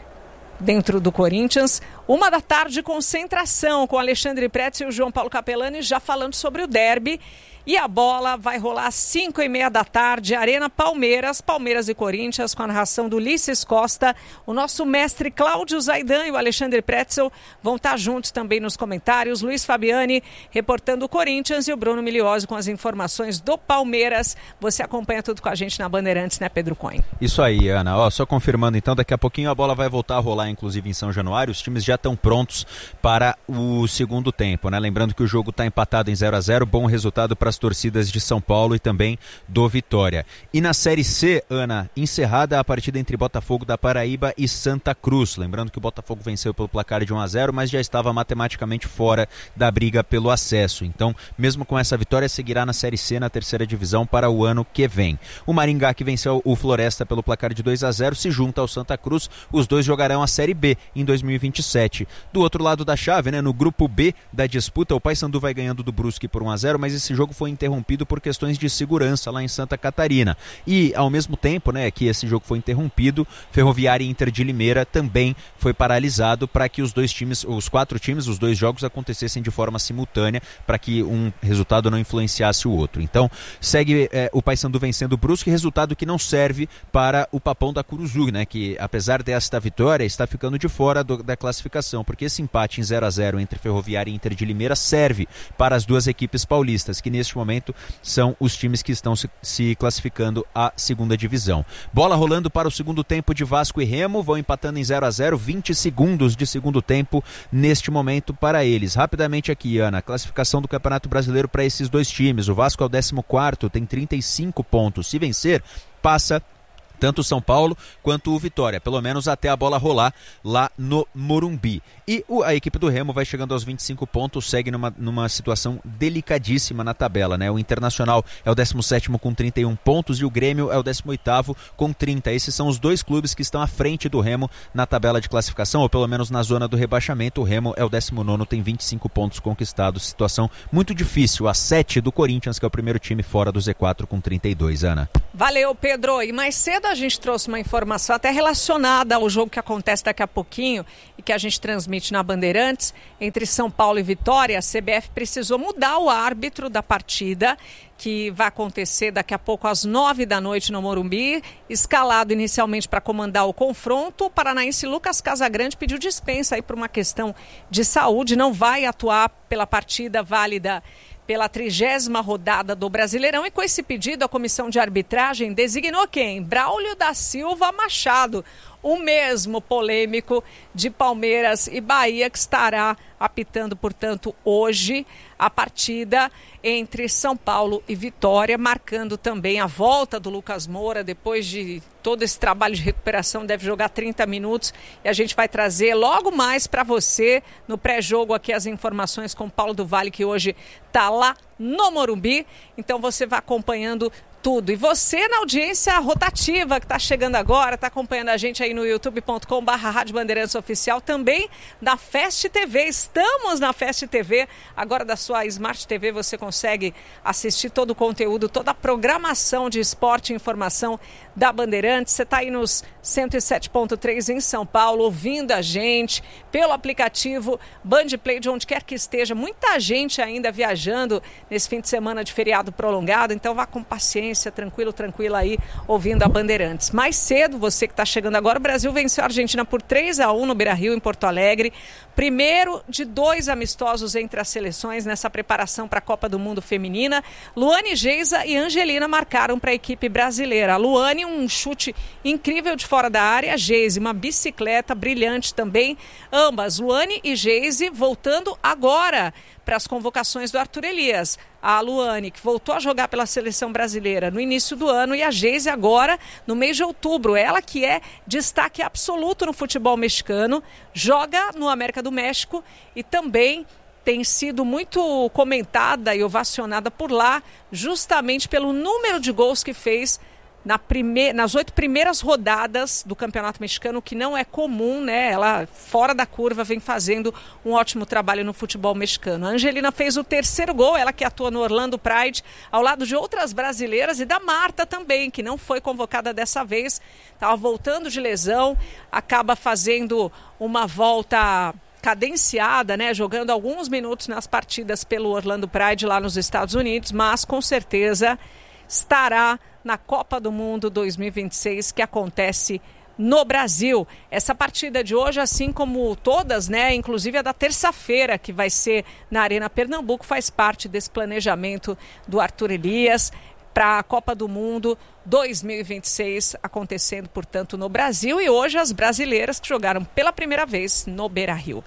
dentro do Corinthians. Uma da tarde, concentração com Alexandre Pretz e o João Paulo Capelani, já falando sobre o derby. E a bola vai rolar às cinco e meia da tarde, Arena Palmeiras, Palmeiras e Corinthians, com a narração do Ulisses Costa. O nosso mestre Cláudio Zaidan e o Alexandre Pretzel vão estar juntos também nos comentários. Luiz Fabiani reportando o Corinthians e o Bruno Miliose com as informações do Palmeiras. Você acompanha tudo com a gente na Bandeirantes, né, Pedro Cohen? Isso aí, Ana. Ó, só confirmando então, daqui a pouquinho a bola vai voltar a rolar, inclusive em São Januário. Os times já estão prontos para o segundo tempo, né? Lembrando que o jogo está empatado em zero a zero, bom resultado para as torcidas de São Paulo e também do Vitória. E na Série C, Ana, encerrada a partida entre Botafogo da Paraíba e Santa Cruz. Lembrando que o Botafogo venceu pelo placar de um a zero, mas já estava matematicamente fora da briga pelo acesso. Então, mesmo com essa vitória, seguirá na Série C, na terceira divisão, para o ano que vem. O Maringá, que venceu o Floresta pelo placar de dois a zero, se junta ao Santa Cruz. Os dois jogarão a Série B em dois mil e vinte e sete. Do outro lado da chave, né, no grupo B da disputa, o Paysandu vai ganhando do Brusque por um a zero, mas esse jogo foi interrompido por questões de segurança lá em Santa Catarina. E, ao mesmo tempo, né, que esse jogo foi interrompido, Ferroviária e Inter de Limeira também foi paralisado para que os dois times, os quatro times, os dois jogos acontecessem de forma simultânea, para que um resultado não influenciasse o outro. Então, segue é, o Paysandu vencendo o Brusque, resultado que não serve para o Papão da Curuzu, né, que apesar desta vitória, está ficando de fora do, da classificação, porque esse empate em zero a zero entre Ferroviária e Inter de Limeira serve para as duas equipes paulistas, que neste momento são os times que estão se, se classificando à segunda divisão. Bola rolando para o segundo tempo de Vasco e Remo, vão empatando em zero a zero, vinte segundos de segundo tempo neste momento para eles. Rapidamente aqui, Ana, classificação do Campeonato Brasileiro para esses dois times. O Vasco é o décimo quarto, tem trinta e cinco pontos. Se vencer, passa tanto o São Paulo quanto o Vitória, pelo menos até a bola rolar lá no Morumbi. E o, a equipe do Remo vai chegando aos vinte e cinco pontos, segue numa, numa situação delicadíssima na tabela, né? O Internacional é o décimo sétimo com trinta e um pontos e o Grêmio é o décimo oitavo com trinta. Esses são os dois clubes que estão à frente do Remo na tabela de classificação, ou pelo menos na zona do rebaixamento. O Remo é o décimo nono, tem vinte e cinco pontos conquistados. Situação muito difícil, a sete do Corinthians, que é o primeiro time fora do Z quatro com trinta e dois, Ana. Valeu, Pedro. E mais cedo a gente trouxe uma informação até relacionada ao jogo que acontece daqui a pouquinho e que a gente transmite na Bandeirantes, entre São Paulo e Vitória. A C B F precisou mudar o árbitro da partida, que vai acontecer daqui a pouco às nove da noite no Morumbi. Escalado inicialmente para comandar o confronto, o paranaense Lucas Casagrande pediu dispensa aí por uma questão de saúde, não vai atuar pela partida válida pela trigésima rodada do Brasileirão, e com esse pedido a comissão de arbitragem designou quem? Braulio da Silva Machado, o mesmo polêmico de Palmeiras e Bahia, que estará apitando, portanto, hoje a partida entre São Paulo e Vitória, marcando também a volta do Lucas Moura, depois de todo esse trabalho de recuperação, deve jogar trinta minutos, e a gente vai trazer logo mais para você, no pré-jogo aqui, as informações com o Paulo do Vale, que hoje está lá no Morumbi, então você vai acompanhando tudo. E você na audiência rotativa que está chegando agora, está acompanhando a gente aí no youtube ponto com barra Rádio Bandeirantes Oficial, também da Fast T V. Estamos na Fast T V, agora da sua Smart T V você consegue assistir todo o conteúdo, toda a programação de esporte e informação da Bandeirantes. Você está aí nos cento e sete ponto três em São Paulo, ouvindo a gente pelo aplicativo Bandplay, de onde quer que esteja. Muita gente ainda viajando nesse fim de semana de feriado prolongado, então vá com paciência, tranquilo, tranquila aí, ouvindo a Bandeirantes. Mais cedo, você que está chegando agora, o Brasil venceu a Argentina por três a um no Beira-Rio, em Porto Alegre. Primeiro de dois amistosos entre as seleções nessa preparação para a Copa do Mundo Feminina. Luane, Geisa e Angelina marcaram para a equipe brasileira. A Luane, um chute incrível de fora da área. A Geise, uma bicicleta brilhante também. Ambas, Luane e Geise, voltando agora para as convocações do Arthur Elias. A Luane, que voltou a jogar pela seleção brasileira no início do ano, e a Geise agora no mês de outubro. Ela que é destaque absoluto no futebol mexicano, joga no América do México e também tem sido muito comentada e ovacionada por lá, justamente pelo número de gols que fez Na prime... nas oito primeiras rodadas do Campeonato Mexicano, que não é comum, né? Ela, fora da curva, vem fazendo um ótimo trabalho no futebol mexicano. A Angelina fez o terceiro gol, ela que atua no Orlando Pride, ao lado de outras brasileiras, e da Marta também, que não foi convocada dessa vez, estava voltando de lesão, acaba fazendo uma volta cadenciada, né, jogando alguns minutos nas partidas pelo Orlando Pride lá nos Estados Unidos, mas com certeza estará na Copa do Mundo dois mil e vinte e seis, que acontece no Brasil. Essa partida de hoje, assim como todas, né, inclusive a da terça-feira, que vai ser na Arena Pernambuco, faz parte desse planejamento do Arthur Elias para a Copa do Mundo dois mil e vinte e seis, acontecendo, portanto, no Brasil. E hoje as brasileiras que jogaram pela primeira vez no Beira-Rio.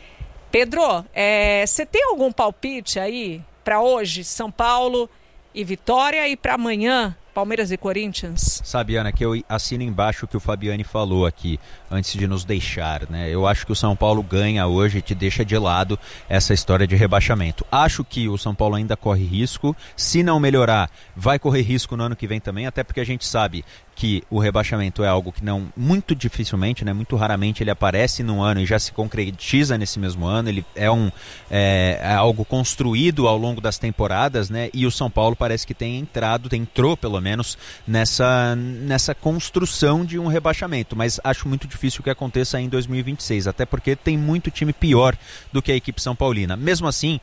Pedro, você é, tem algum palpite aí para hoje, São Paulo e Vitória, e para amanhã, Palmeiras e Corinthians? Sabe, Ana, que eu assino embaixo o que o Fabiani falou aqui, antes de nos deixar, né? Eu acho que o São Paulo ganha hoje e te deixa de lado essa história de rebaixamento. Acho que o São Paulo ainda corre risco, se não melhorar, vai correr risco no ano que vem também, até porque a gente sabe que o rebaixamento é algo que não, muito dificilmente, né, muito raramente ele aparece num ano e já se concretiza nesse mesmo ano. Ele é, um, é, é algo construído ao longo das temporadas, né, e o São Paulo parece que tem entrado, entrou pelo menos nessa, nessa construção de um rebaixamento, mas acho muito difícil que aconteça em dois mil e vinte e seis, até porque tem muito time pior do que a equipe São Paulina. Mesmo assim,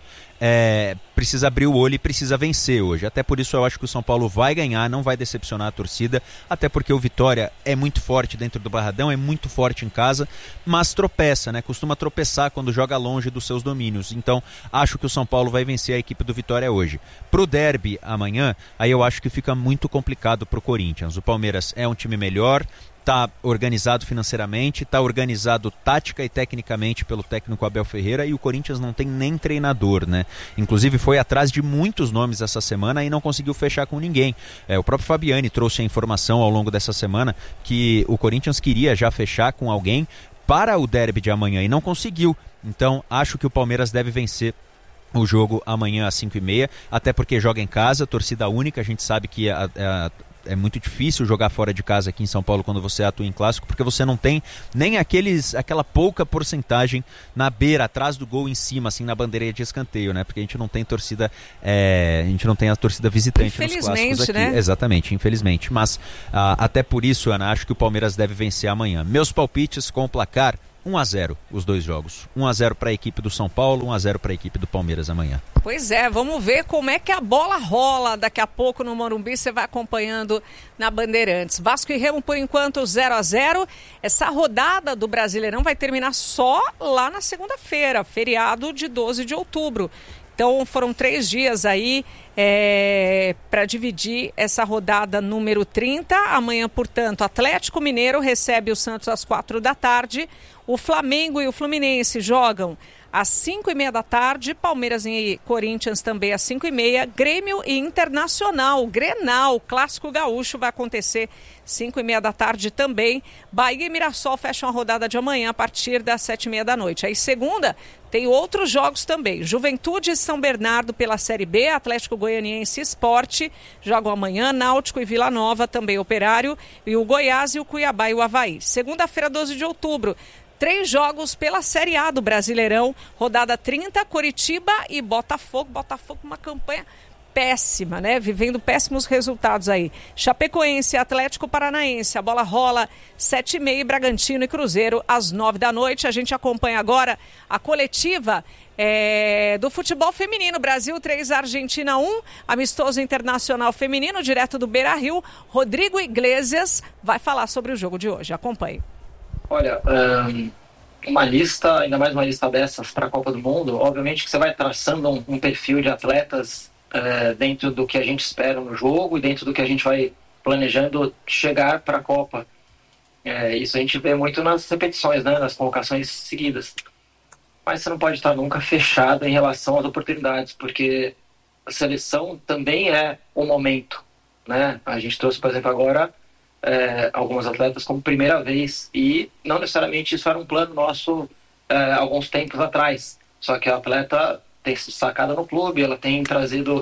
É, precisa abrir o olho e precisa vencer hoje. Até por isso eu acho que o São Paulo vai ganhar, não vai decepcionar a torcida, até porque o Vitória é muito forte dentro do Barradão, é muito forte em casa, mas tropeça, né? Costuma tropeçar quando joga longe dos seus domínios. Então acho que o São Paulo vai vencer a equipe do Vitória hoje. Pro derby amanhã, aí eu acho que fica muito complicado pro Corinthians. O Palmeiras é um time melhor, está organizado financeiramente, está organizado tática e tecnicamente pelo técnico Abel Ferreira, e o Corinthians não tem nem treinador, né? Inclusive foi atrás de muitos nomes essa semana e não conseguiu fechar com ninguém. É, o próprio Fabiani trouxe a informação ao longo dessa semana que o Corinthians queria já fechar com alguém para o derby de amanhã e não conseguiu. Então acho que o Palmeiras deve vencer o jogo amanhã às cinco e meia, até porque joga em casa, torcida única. A gente sabe que a, a é muito difícil jogar fora de casa aqui em São Paulo quando você atua em clássico, porque você não tem nem aqueles, aquela pouca porcentagem na beira, atrás do gol, em cima, assim, na bandeirinha de escanteio, né? Porque a gente não tem torcida, é, a gente não tem a torcida visitante nos clássicos aqui. Né? Exatamente, infelizmente. Mas ah, até por isso, Ana, acho que o Palmeiras deve vencer amanhã. Meus palpites com o placar um a zero, os dois jogos. um a zero para a equipe do São Paulo, um a zero para a equipe do Palmeiras amanhã. Pois é, vamos ver como é que a bola rola daqui a pouco no Morumbi, você vai acompanhando na Bandeirantes. Vasco e Remo, por enquanto, zero a zero. Essa rodada do Brasileirão vai terminar só lá na segunda-feira, feriado de doze de outubro. Então foram três dias aí é, para dividir essa rodada número trinta. Amanhã, portanto, Atlético Mineiro recebe o Santos às quatro da tarde. O Flamengo e o Fluminense jogam às cinco e meia da tarde. Palmeiras e Corinthians também às cinco e meia. Grêmio e Internacional, Grenal, Clássico Gaúcho, vai acontecer cinco e meia da tarde também. Bahia e Mirassol fecham a rodada de amanhã a partir das sete e meia da noite. Aí segunda tem outros jogos também. Juventude e São Bernardo pela Série B, Atlético Goianiense e Sport jogam amanhã, Náutico e Vila Nova, também Operário, e o Goiás e o Cuiabá e o Avaí. Segunda-feira, doze de outubro, três jogos pela Série A do Brasileirão, rodada trinta, Coritiba e Botafogo. Botafogo uma campanha péssima, né? Vivendo péssimos resultados aí. Chapecoense, Atlético Paranaense, a bola rola sete e meia, Bragantino e Cruzeiro às nove da noite. A gente acompanha agora a coletiva é, do futebol feminino. Brasil três, Argentina um, amistoso internacional feminino, direto do Beira-Rio. Rodrigo Iglesias vai falar sobre o jogo de hoje. Acompanhe. Olha, um, uma lista, ainda mais uma lista dessas para a Copa do Mundo, obviamente que você vai traçando um, um perfil de atletas É, dentro do que a gente espera no jogo e dentro do que a gente vai planejando chegar para a Copa. É, isso a gente vê muito nas repetições, né, nas convocações seguidas. Mas você não pode estar nunca fechado em relação às oportunidades, porque a seleção também é um momento, né? A gente trouxe, por exemplo, agora é, alguns atletas como primeira vez, e não necessariamente isso era um plano nosso é, alguns tempos atrás, só que a atleta tem se destacado no clube, ela tem trazido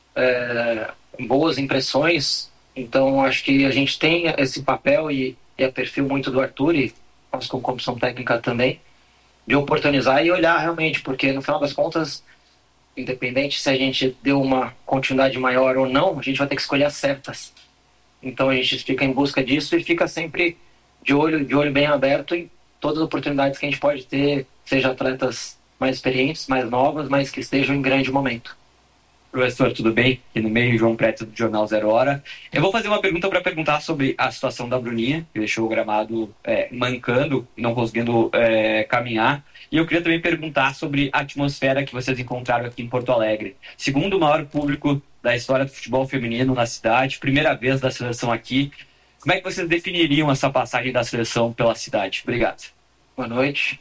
é, boas impressões. Então acho que a gente tem esse papel e, e é perfil muito do Arthur e nós como comissão técnica também, de oportunizar e olhar realmente, porque no final das contas, independente se a gente deu uma continuidade maior ou não, a gente vai ter que escolher as certas. Então a gente fica em busca disso e fica sempre de olho, de olho bem aberto em todas as oportunidades que a gente pode ter, seja atletas mais experientes, mais novas, mas que estejam em grande momento. Professor, tudo bem? Aqui no meio, João Preto do Jornal Zero Hora. Eu vou fazer uma pergunta para perguntar sobre a situação da Bruninha, que deixou o gramado é, mancando, não conseguindo é, caminhar. E eu queria também perguntar sobre a atmosfera que vocês encontraram aqui em Porto Alegre. Segundo o maior público da história do futebol feminino na cidade, primeira vez da seleção aqui, como é que vocês definiriam essa passagem da seleção pela cidade? Obrigado. Boa noite.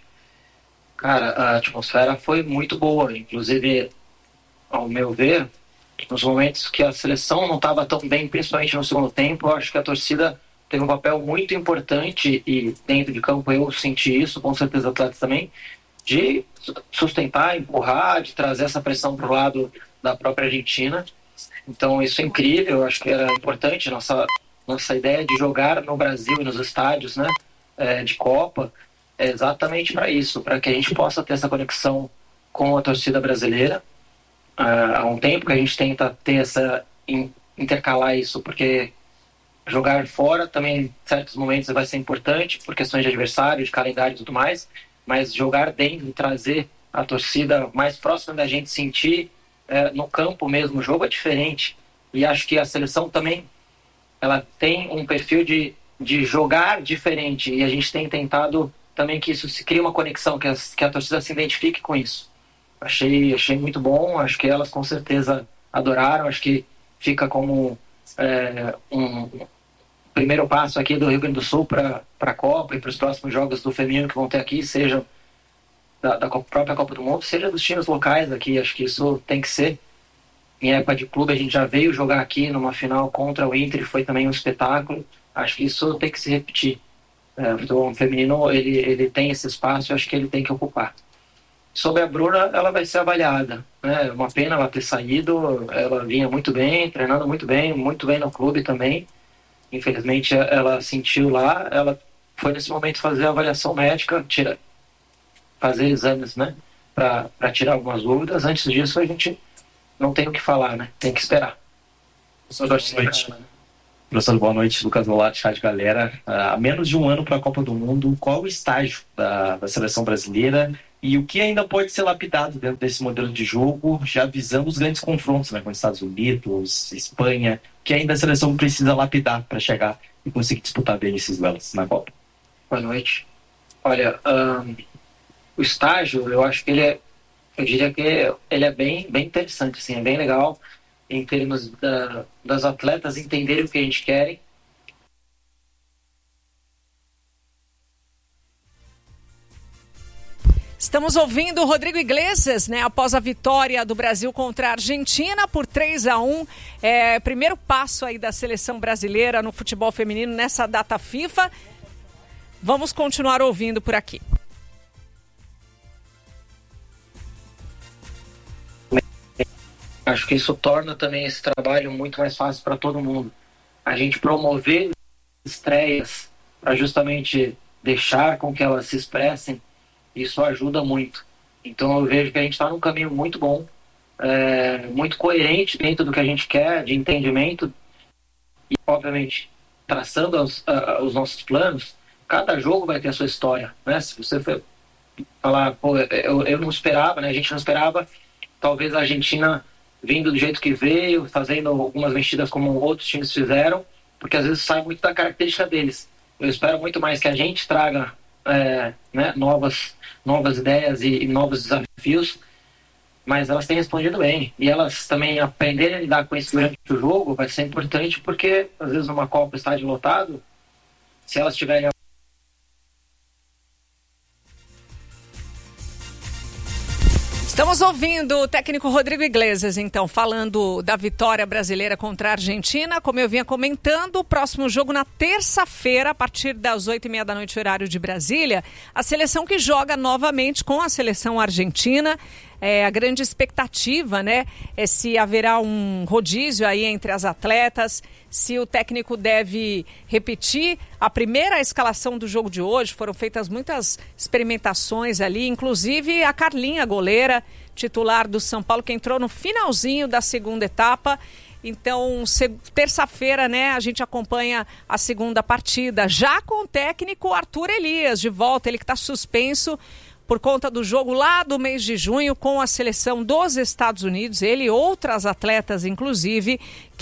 Cara, a atmosfera foi muito boa, inclusive, ao meu ver, nos momentos que a seleção não estava tão bem, principalmente no segundo tempo, eu acho que a torcida teve um papel muito importante e dentro de campo eu senti isso, com certeza os atletas também, de sustentar, empurrar, de trazer essa pressão para o lado da própria Argentina. Então isso é incrível, eu acho que era importante, nossa, nossa ideia de jogar no Brasil e nos estádios, né, é, de Copa, é exatamente para isso, para que a gente possa ter essa conexão com a torcida brasileira. Uh, há um tempo que a gente tenta ter essa, in, intercalar isso, porque jogar fora também em certos momentos vai ser importante, por questões de adversário, de calendário e tudo mais, mas jogar dentro e trazer a torcida mais próxima da gente sentir uh, no campo mesmo o jogo é diferente. E acho que a seleção também ela tem um perfil de, de jogar diferente, e a gente tem tentado também que isso se crie uma conexão, que a, que a torcida se identifique com isso. Achei, achei muito bom, acho que elas com certeza adoraram, acho que fica como é, um primeiro passo aqui do Rio Grande do Sul para a Copa e para os próximos jogos do feminino que vão ter aqui, seja da, da própria Copa do Mundo, seja dos times locais aqui, acho que isso tem que ser. Em época de clube a gente já veio jogar aqui numa final contra o Inter, foi também um espetáculo, acho que isso tem que se repetir. É, o futebol feminino ele, ele tem esse espaço, eu acho que ele tem que ocupar. Sobre a Bruna, ela vai ser avaliada, né? É uma pena ela ter saído, ela vinha muito bem, treinando muito bem, muito bem no clube também, infelizmente ela sentiu lá, ela foi nesse momento fazer a avaliação médica, tira, fazer exames, né, para tirar algumas dúvidas. Antes disso a gente não tem o que falar, né, tem que esperar. Boa noite. Professor, boa noite. Lucas Nolato, chat galera. Há menos de um ano para a Copa do Mundo, qual o estágio da, da seleção brasileira e o que ainda pode ser lapidado dentro desse modelo de jogo, já visando os grandes confrontos, né, com os Estados Unidos, Espanha, que ainda a seleção precisa lapidar para chegar e conseguir disputar bem esses duelos na Copa? Boa noite. Olha, um, o estágio, eu acho que ele é, eu diria que ele é bem, bem interessante, assim, é bem legal em termos da, das atletas entenderem o que a gente quer. Estamos ouvindo o Rodrigo Iglesias, né, após a vitória do Brasil contra a Argentina por três a um. É, primeiro passo aí da seleção brasileira no futebol feminino nessa data FIFA. Vamos continuar ouvindo por aqui. Acho que isso torna também esse trabalho muito mais fácil para todo mundo. A gente promover estreias para justamente deixar com que elas se expressem, isso ajuda muito. Então eu vejo que a gente está num caminho muito bom, é, muito coerente dentro do que a gente quer, de entendimento, e obviamente traçando os, uh, os nossos planos. Cada jogo vai ter a sua história, né? Se você for falar, pô, eu, eu não esperava, né? A gente não esperava, talvez a Argentina vindo do jeito que veio, fazendo algumas mexidas como outros times fizeram, porque às vezes sai muito da característica deles. Eu espero muito mais que a gente traga é, né, novas, novas ideias e, e novos desafios, mas elas têm respondido bem. E elas também aprenderem a lidar com isso durante o jogo vai ser importante, porque às vezes numa Copa estádio lotado, se elas tiverem Estamos ouvindo o técnico Rodrigo Iglesias, então, falando da vitória brasileira contra a Argentina. Como eu vinha comentando, o próximo jogo na terça-feira, a partir das oito e meia da noite, horário de Brasília, a seleção que joga novamente com a seleção argentina. É, a grande expectativa, né, é se haverá um rodízio aí entre as atletas, se o técnico deve repetir a primeira escalação do jogo de hoje. Foram feitas muitas experimentações ali, inclusive a Carlinha, goleira, titular do São Paulo, que entrou no finalzinho da segunda etapa. Então, terça-feira, né, a gente acompanha a segunda partida, já com o técnico Arthur Elias de volta, ele que está suspenso por conta do jogo lá do mês de junho com a seleção dos Estados Unidos. Ele e outras atletas, inclusive,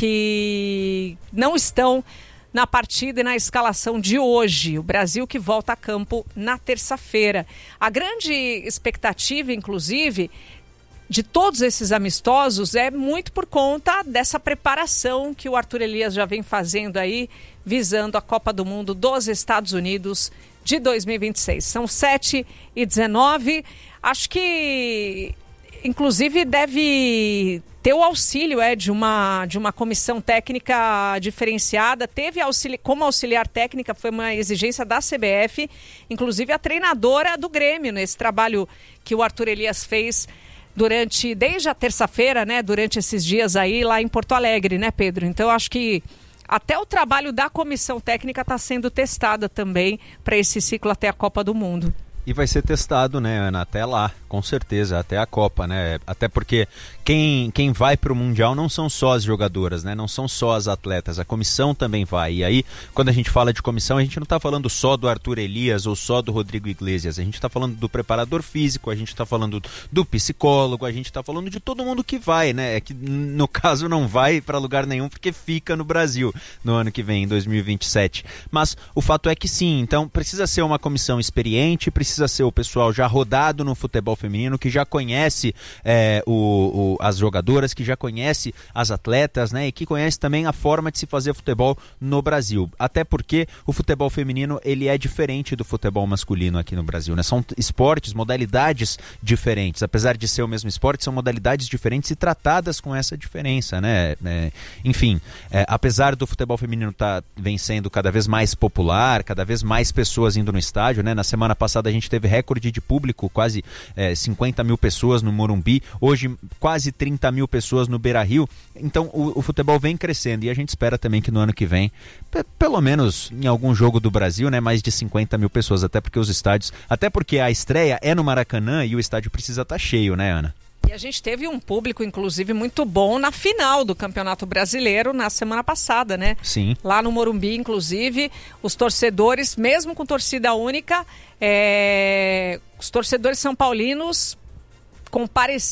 que não estão na partida e na escalação de hoje. O Brasil que volta a campo na terça-feira. A grande expectativa, inclusive, de todos esses amistosos é muito por conta dessa preparação que o Arthur Elias já vem fazendo aí, visando a Copa do Mundo dos Estados Unidos de dois mil e vinte e seis. São sete e dezenove. Acho que, inclusive, deve ter o auxílio é, de, uma, de uma comissão técnica diferenciada. Teve auxili- como auxiliar técnica, foi uma exigência da C B F, inclusive a treinadora do Grêmio, nesse trabalho que o Arthur Elias fez durante, desde a terça-feira, né, durante esses dias aí lá em Porto Alegre, né, Pedro? Então, acho que até o trabalho da comissão técnica está sendo testada também para esse ciclo até a Copa do Mundo. E vai ser testado, né, Ana, até lá, com certeza, até a Copa, né? Até porque quem, quem vai para o Mundial não são só as jogadoras, né? Não são só as atletas, a comissão também vai. E aí, quando a gente fala de comissão, a gente não está falando só do Arthur Elias ou só do Rodrigo Iglesias. A gente está falando do preparador físico, a gente está falando do psicólogo, a gente está falando de todo mundo que vai, né? É que no caso não vai para lugar nenhum porque fica no Brasil no ano que vem, em dois mil e vinte e sete. Mas o fato é que sim, então precisa ser uma comissão experiente, precisa ser o pessoal já rodado no futebol feminino, que já conhece é, o, o, as jogadoras, que já conhece as atletas, né, e que conhece também a forma de se fazer futebol no Brasil. Até porque o futebol feminino ele é diferente do futebol masculino aqui no Brasil, né? São esportes, modalidades diferentes. Apesar de ser o mesmo esporte, são modalidades diferentes e tratadas com essa diferença, né? É, enfim, é, apesar do futebol feminino estar tá vencendo cada vez mais popular, cada vez mais pessoas indo no estádio, né? Na semana passada a gente teve recorde de público, quase é, é, cinquenta mil pessoas no Morumbi, hoje quase trinta mil pessoas no Beira-Rio. Então o, o futebol vem crescendo e a gente espera também que no ano que vem, p- pelo menos em algum jogo do Brasil, né, mais de cinquenta mil pessoas, até porque os estádios, até porque a estreia é no Maracanã e o estádio precisa estar cheio, né, Ana? E a gente teve um público, inclusive, muito bom na final do Campeonato Brasileiro na semana passada, né? Sim. Lá no Morumbi, inclusive, os torcedores, mesmo com torcida única, é... os torcedores são paulinos compareciam